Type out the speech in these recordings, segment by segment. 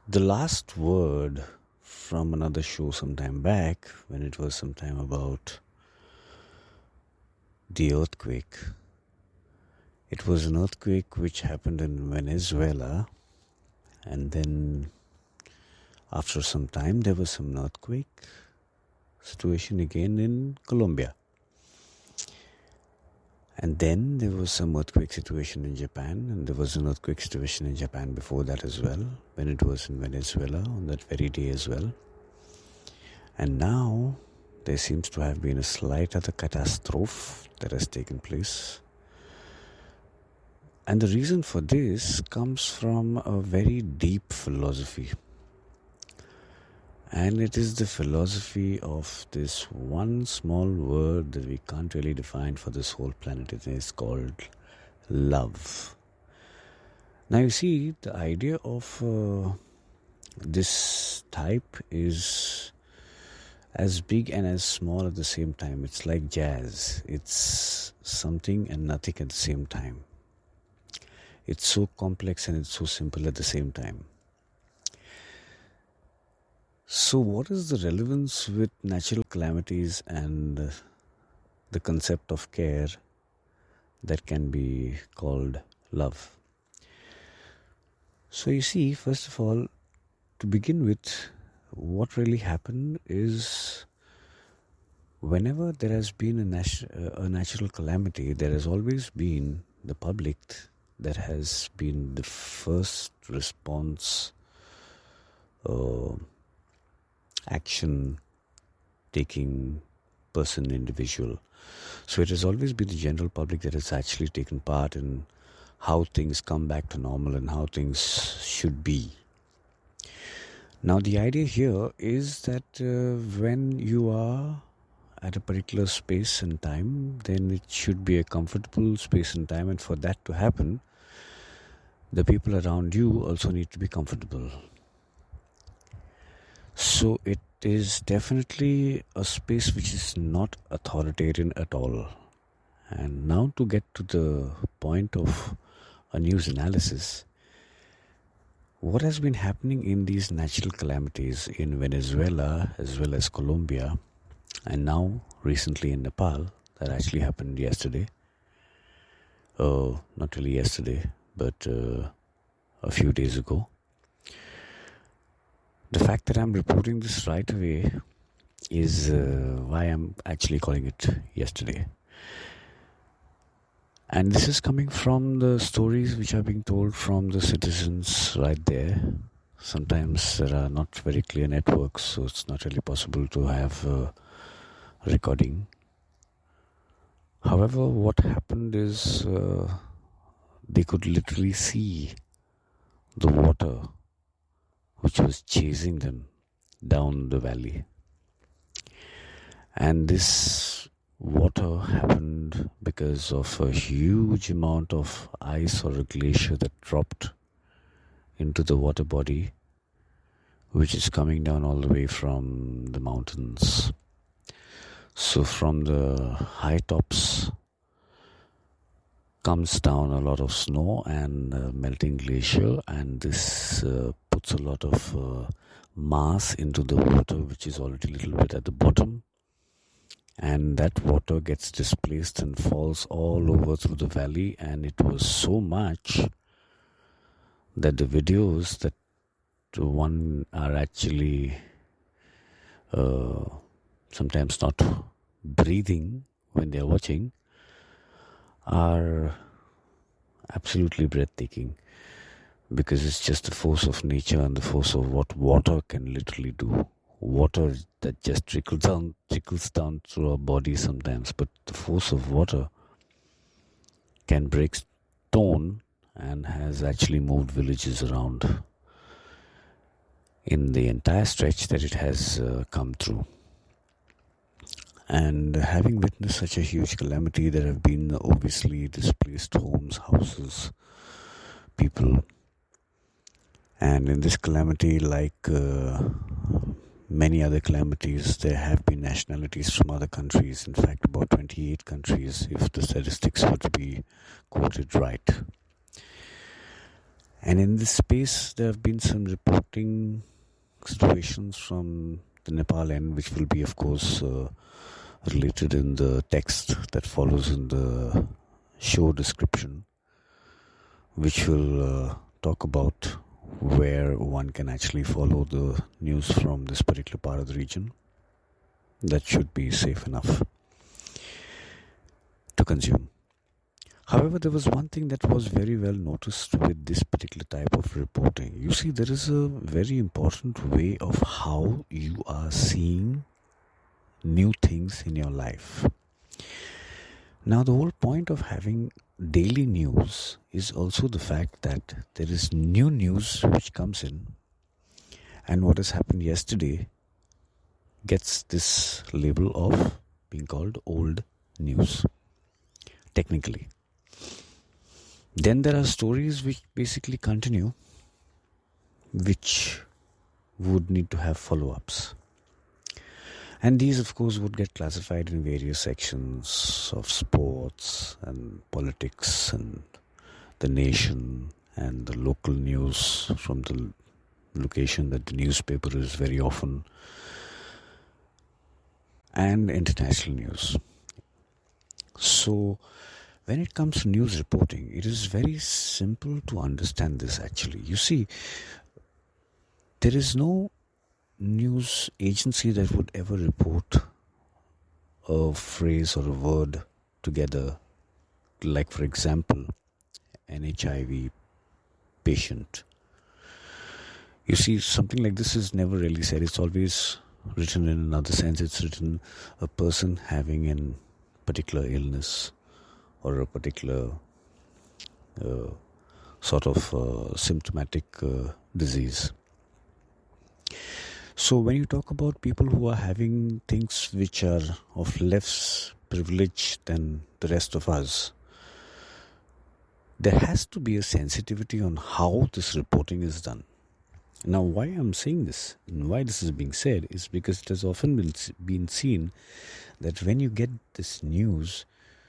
The last word from another show sometime back, when it was sometime about the earthquake. It was an earthquake which happened in Venezuela, and then after some time there was some earthquake situation again in Colombia. And then there was some earthquake situation in Japan, and there was an earthquake situation in Japan before that as well, when it was in Venezuela on that very day as well. And now there seems to have been a slight other catastrophe that has taken place. And the reason for this comes from a very deep philosophy. And it is the philosophy of this one small word that we can't really define for this whole planet. It is called love. Now you see, the idea of this type is as big and as small at the same time. It's like jazz. It's something and nothing at the same time. It's so complex and it's so simple at the same time. So what is the relevance with natural calamities and the concept of care that can be called love? So you see, first of all, to begin with, what really happened is whenever there has been a natural calamity, there has always been the public that has been the first response action taking person, individual. So it has always been the general public that has actually taken part in how things come back to normal and how things should be. Now the idea here is that when you are at a particular space and time, then it should be a comfortable space and time, and for that to happen, the people around you also need to be comfortable. So it is definitely a space which is not authoritarian at all. And now to get to the point of a news analysis, what has been happening in these natural calamities in Venezuela as well as Colombia, and now recently in Nepal, that actually happened yesterday. Not really yesterday, but a few days ago. The fact that I'm reporting this right away is why I'm actually calling it yesterday. And this is coming from the stories which are being told from the citizens right there. Sometimes there are not very clear networks, so it's not really possible to have recording. However, what happened is they could literally see the water which was chasing them down the valley. And this water happened because of a huge amount of ice or a glacier that dropped into the water body, which is coming down all the way from the mountains. So from the high tops comes down a lot of snow and melting glacier, and this puts a lot of mass into the water, which is already a little bit at the bottom, and that water gets displaced and falls all over through the valley. And it was so much that the videos that one are actually sometimes not breathing when they are watching are absolutely breathtaking, because it's just the force of nature and the force of what water can literally do. Water that just trickles down through our body sometimes, but the force of water can break stone and has actually moved villages around in the entire stretch that it has come through. And having witnessed such a huge calamity, there have been obviously displaced homes, houses, people. And in this calamity, like many other calamities, there have been nationalities from other countries. In fact, about 28 countries, if the statistics were to be quoted right. And in this space, there have been some reporting situations from the Nepal end, which will be, of course, related in the text that follows in the show description, which will talk about where one can actually follow the news from this particular part of the region. That should be safe enough to consume. However, there was one thing that was very well noticed with this particular type of reporting. You see, there is a very important way of how you are seeing new things in your life. Now, the whole point of having daily news is also the fact that there is new news which comes in, and what has happened yesterday gets this label of being called old news, technically. Then there are stories which basically continue, which would need to have follow-ups. And these, of course, would get classified in various sections of sports and politics and the nation and the local news from the location that the newspaper is very often, and international news. So, when it comes to news reporting, it is very simple to understand this actually. You see, there is no news agency that would ever report a phrase or a word together, like for example, an HIV patient. You see, something like this is never really said. It's always written in another sense. It's written a person having a particular illness or a particular sort of symptomatic disease. So when you talk about people who are having things which are of less privilege than the rest of us, there has to be a sensitivity on how this reporting is done. Now, why I'm saying this and why this is being said is because it has often been seen that when you get this news,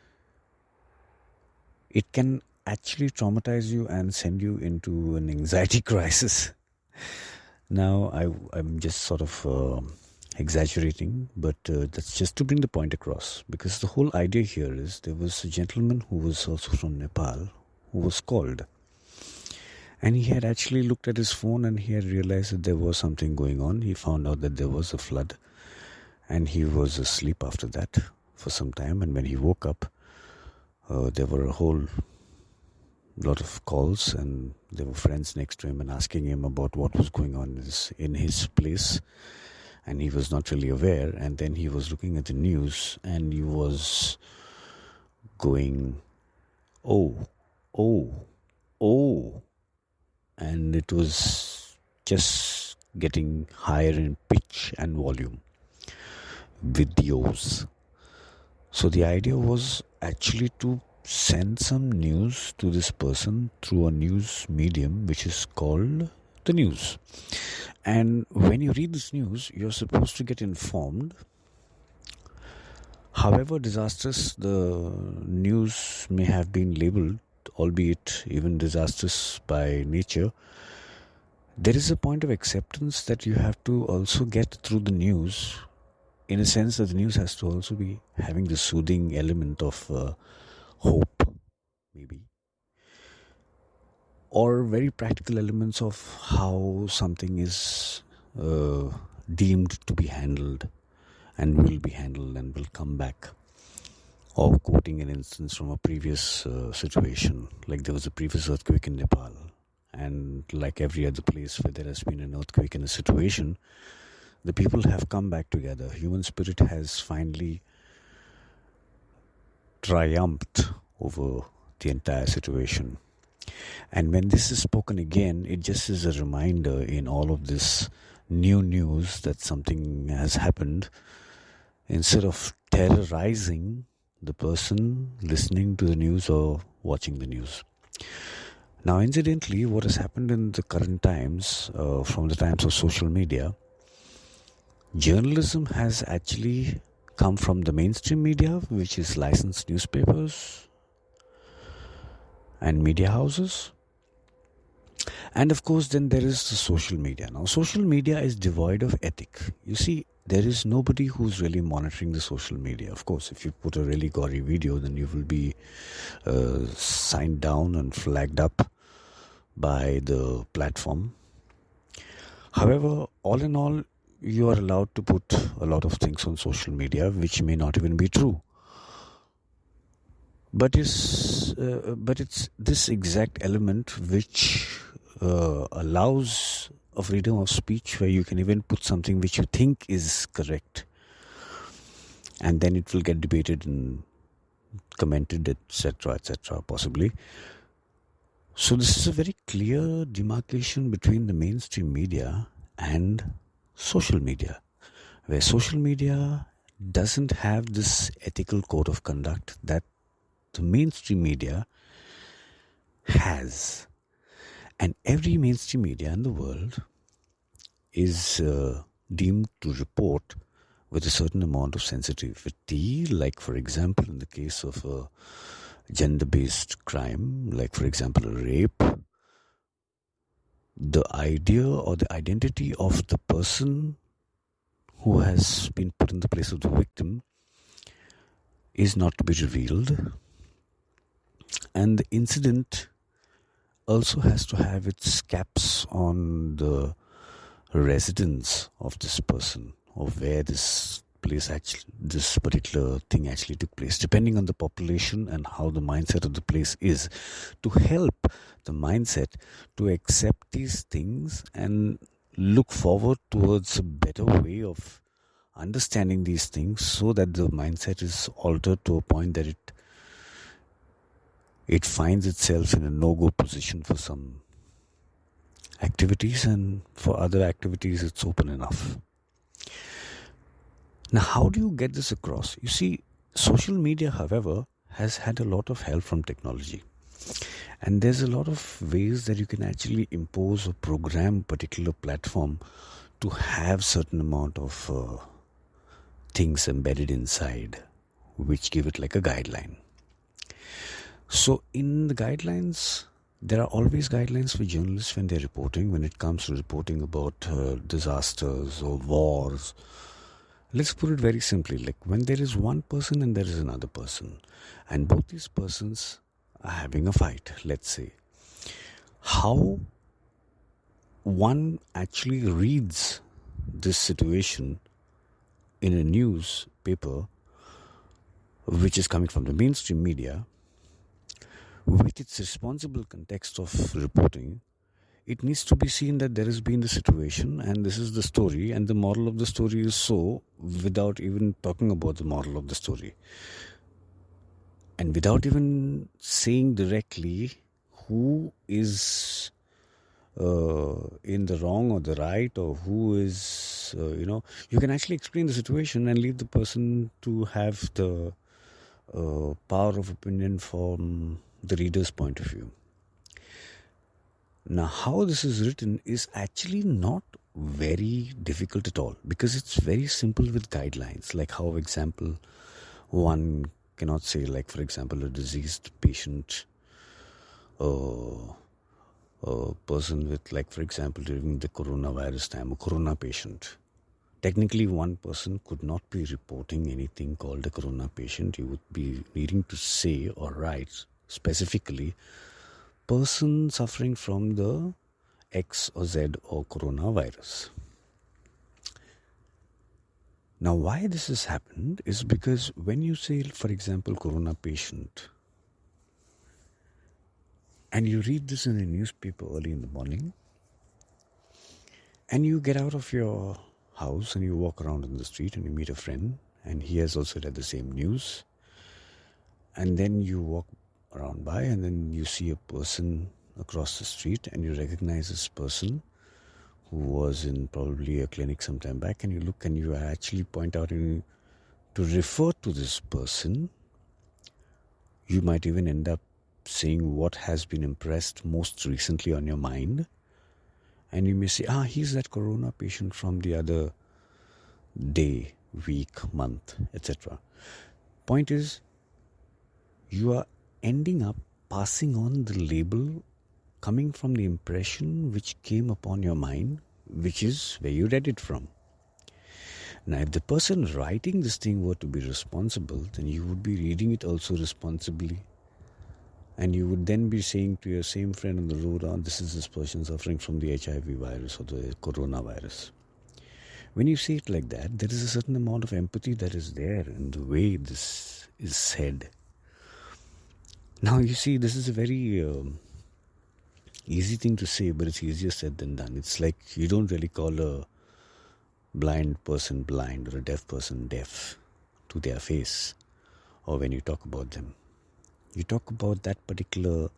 it can actually traumatize you and send you into an anxiety crisis. Now, I'm just sort of exaggerating, but that's just to bring the point across. Because the whole idea here is there was a gentleman who was also from Nepal who was called. And he had actually looked at his phone and he had realized that there was something going on. He found out that there was a flood. And he was asleep after that for some time. And when he woke up, there were a whole lot of calls, and there were friends next to him and asking him about what was going on in his place, and he was not really aware. And then he was looking at the news and he was going, oh, and it was just getting higher in pitch and volume with the O's. So the idea was actually to send some news to this person through a news medium which is called the news. And when you read this news, you're supposed to get informed. However disastrous the news may have been labeled, albeit even disastrous by nature, there is a point of acceptance that you have to also get through the news, in a sense that the news has to also be having the soothing element of hope, maybe, or very practical elements of how something is deemed to be handled and will be handled and will come back. Or quoting an instance from a previous situation, like there was a previous earthquake in Nepal, and like every other place where there has been an earthquake in a situation, the people have come back together. Human spirit has finally triumphed over the entire situation. And when this is spoken again, it just is a reminder in all of this new news that something has happened. Instead of terrorizing the person listening to the news or watching the news. Now, incidentally, what has happened in the current times, from the times of social media, journalism has actually come from the mainstream media, which is licensed newspapers and media houses. And of course, then there is the social media. Now, social media is devoid of ethic. You see, there is nobody who's really monitoring the social media. Of course, if you put a really gory video, then you will be signed down and flagged up by the platform. However, all in all, you are allowed to put a lot of things on social media which may not even be true. But it's this exact element which allows a freedom of speech where you can even put something which you think is correct, and then it will get debated and commented, etc., possibly. So this is a very clear demarcation between the mainstream media and social media, where social media doesn't have this ethical code of conduct that the mainstream media has. And every mainstream media in the world is deemed to report with a certain amount of sensitivity, like, for example, in the case of a gender-based crime, like, for example, a rape, the idea or the identity of the person who has been put in the place of the victim is not to be revealed. And the incident also has to have its caps on the residence of this person, or where this particular thing actually took place, depending on the population and how the mindset of the place is, to help the mindset to accept these things and look forward towards a better way of understanding these things, so that the mindset is altered to a point that it finds itself in a no-go position for some activities, and for other activities it's open enough. Now, how do you get this across? You see, social media, however, has had a lot of help from technology. And there's a lot of ways that you can actually impose or program a particular platform to have certain amount of things embedded inside, which give it like a guideline. So in the guidelines, there are always guidelines for journalists when they're reporting, when it comes to reporting about disasters or wars. Let's put it very simply, like when there is one person and there is another person, and both these persons are having a fight, let's say, how one actually reads this situation in a newspaper, which is coming from the mainstream media, with its responsible context of reporting, it needs to be seen that there has been the situation and this is the story, and the moral of the story is so, without even talking about the moral of the story. And without even saying directly who is in the wrong or the right, or who is, you can actually explain the situation and leave the person to have the power of opinion from the reader's point of view. Now, how this is written is actually not very difficult at all, because it's very simple with guidelines, like how, for example, one cannot say, like, for example, a deceased patient, a person with, like, for example, during the coronavirus time, a corona patient. Technically, one person could not be reporting anything called a corona patient. You would be needing to say or write specifically person suffering from the X or Z or coronavirus. Now, why this has happened is because when you say, for example, corona patient, and you read this in a newspaper early in the morning, and you get out of your house and you walk around in the street and you meet a friend and he has also read the same news, and then you walk around by and then you see a person across the street and you recognize this person who was in probably a clinic some time back, and you look and you actually point out and to refer to this person. You might even end up saying what has been impressed most recently on your mind, and you may say, he's that corona patient from the other day, week, month, etc. Point is, you are ending up passing on the label coming from the impression which came upon your mind, which is where you read it from. Now, if the person writing this thing were to be responsible, then you would be reading it also responsibly. And you would then be saying to your same friend on the road, oh, this is this person suffering from the HIV virus or the coronavirus. When you say it like that, there is a certain amount of empathy that is there in the way this is said. Now, you see, this is a very easy thing to say, but it's easier said than done. It's like you don't really call a blind person blind or a deaf person deaf to their face, or when you talk about them. You talk about that particular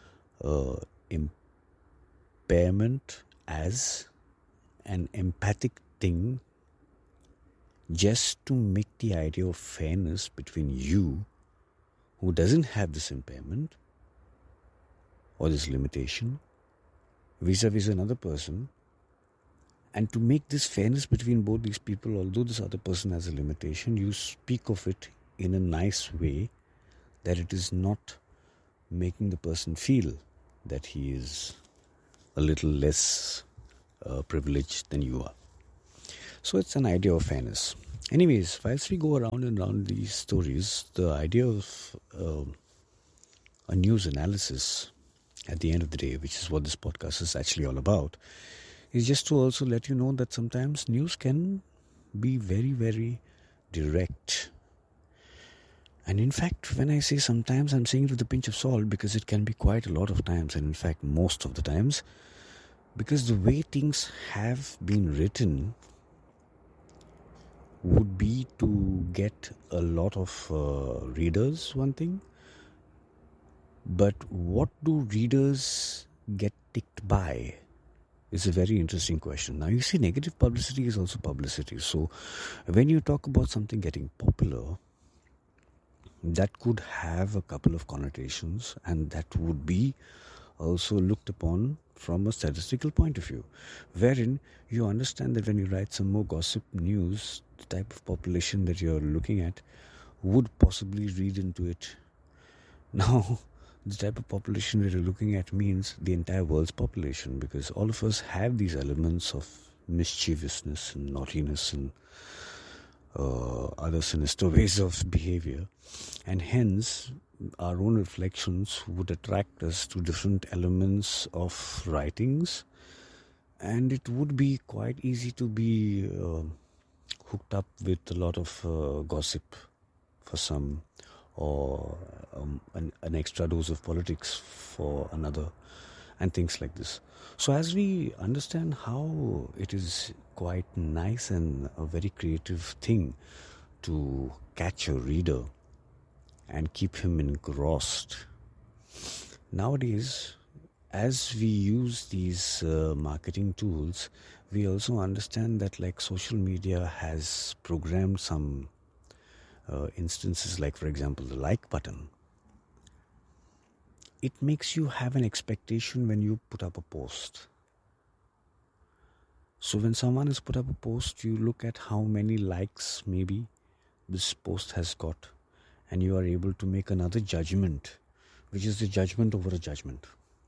impairment as an empathic thing just to make the idea of fairness between you, who doesn't have this impairment or this limitation, vis-a-vis another person, and to make this fairness between both these people, although this other person has a limitation, you speak of it in a nice way that it is not making the person feel that he is a little less privileged than you are. So it's an idea of fairness. Anyways, whilst we go around and around these stories, the idea of a news analysis at the end of the day, which is what this podcast is actually all about, is just to also let you know that sometimes news can be very, very direct. And in fact, when I say sometimes, I'm saying it with a pinch of salt, because it can be quite a lot of times, and in fact most of the times, because the way things have been written would be to get a lot of readers, one thing. But what do readers get ticked by is a very interesting question. Now, you see, negative publicity is also publicity. So when you talk about something getting popular, that could have a couple of connotations, and that would be also looked upon from a statistical point of view, wherein you understand that when you write some more gossip news, the type of population that you're looking at would possibly read into it. Now, the type of population that you're looking at means the entire world's population, because all of us have these elements of mischievousness and naughtiness and other sinister ways of behavior, and hence our own reflections would attract us to different elements of writings, and it would be quite easy to be hooked up with a lot of gossip for some, or an extra dose of politics for another, and things like this. So as we understand how it is quite nice and a very creative thing to catch a reader and keep him engrossed, nowadays, as we use these marketing tools, we also understand that, like, social media has programmed some instances, like, for example, the like button. It makes you have an expectation when you put up a post. So when someone has put up a post, you look at how many likes maybe this post has got, and you are able to make another judgment, which is the judgment over a judgment.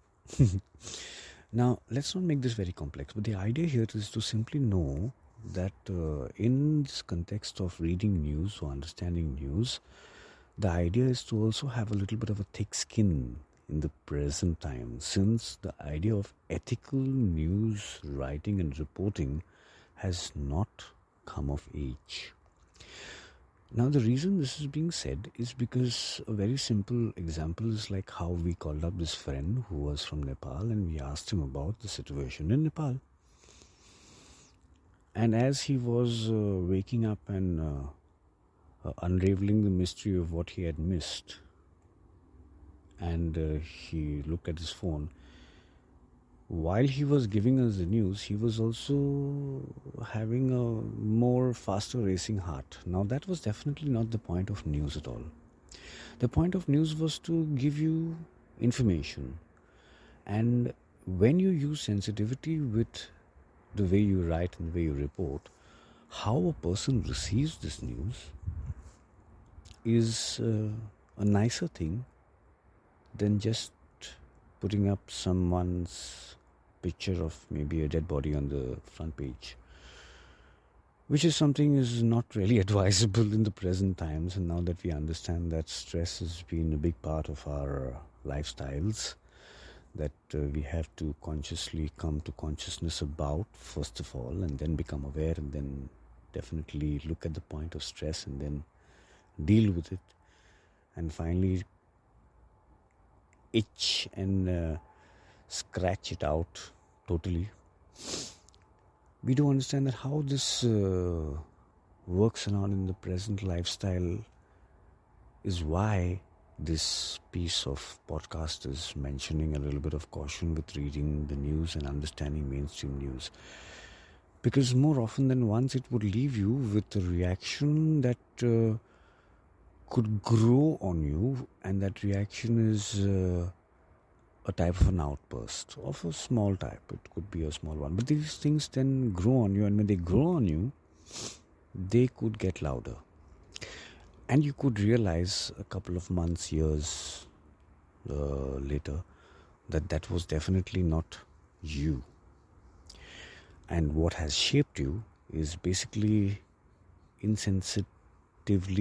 Now, let's not make this very complex, but the idea here is to simply know that in this context of reading news or understanding news, the idea is to also have a little bit of a thick skin in the present time, since the idea of ethical news writing and reporting has not come of age. Now, the reason this is being said is because a very simple example is like how we called up this friend who was from Nepal, and we asked him about the situation in Nepal. And as he was waking up and unraveling the mystery of what he had missed, and he looked at his phone, while he was giving us the news, he was also having a more faster racing heart. Now, that was definitely not the point of news at all. The point of news was to give you information. And when you use sensitivity with the way you write and the way you report, how a person receives this news is a nicer thing than just putting up someone's picture of maybe a dead body on the front page, which is something is not really advisable in the present times. And now that we understand that stress has been a big part of our lifestyles, that we have to consciously come to consciousness about, first of all, and then become aware, and then definitely look at the point of stress and then deal with it, and finally itch and scratch it out totally. We do understand that how this works around in the present lifestyle is why this piece of podcast is mentioning a little bit of caution with reading the news and understanding mainstream news. Because more often than once, it would leave you with a reaction that could grow on you, and that reaction is a type of an outburst of a small type. It could be a small one. But these things then grow on you, and when they grow on you, they could get louder. And you could realize a couple of months, years later, that that was definitely not you. And what has shaped you is basically insensitively